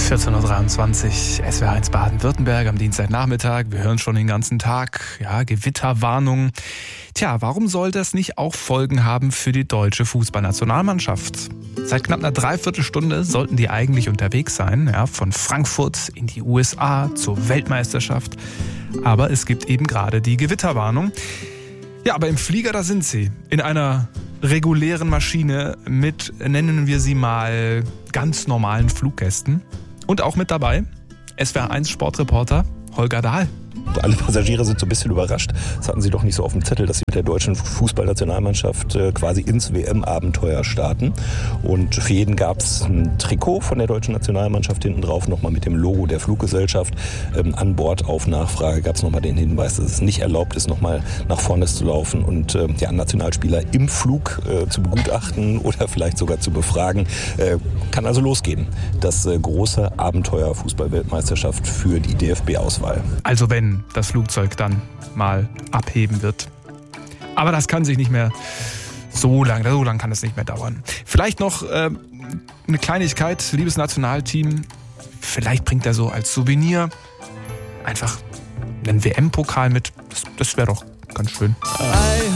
14.23 Uhr, SWR1 Baden-Württemberg am Dienstagnachmittag. Wir hören schon den ganzen Tag, ja, Gewitterwarnung. Tja, warum soll das nicht auch Folgen haben für die deutsche Fußballnationalmannschaft? Seit knapp einer Dreiviertelstunde sollten die eigentlich unterwegs sein, ja, von Frankfurt in die USA zur Weltmeisterschaft. Aber es gibt eben gerade die Gewitterwarnung. Ja, aber im Flieger, da sind sie. In einer regulären Maschine mit, nennen wir sie mal, ganz normalen Fluggästen. Und auch mit dabei SWR1 Sportreporter Holger Dahl. Alle Passagiere sind so ein bisschen überrascht. Das hatten sie doch nicht so auf dem Zettel, dass sie mit der deutschen Fußballnationalmannschaft quasi ins WM-Abenteuer starten. Und für jeden gab es ein Trikot von der deutschen Nationalmannschaft hinten drauf, nochmal mit dem Logo der Fluggesellschaft. An Bord auf Nachfrage gab es nochmal den Hinweis, dass es nicht erlaubt ist, nochmal nach vorne zu laufen und Nationalspieler im Flug zu begutachten oder vielleicht sogar zu befragen. Kann also losgehen. Das große Abenteuer Fußball-Weltmeisterschaft für die DFB-Auswahl. Also wenn das Flugzeug dann mal abheben wird. Aber das kann sich nicht mehr so lang kann es nicht mehr dauern. Vielleicht noch eine Kleinigkeit, liebes Nationalteam, vielleicht bringt er so als Souvenir einfach einen WM-Pokal mit. Das wäre doch ganz schön.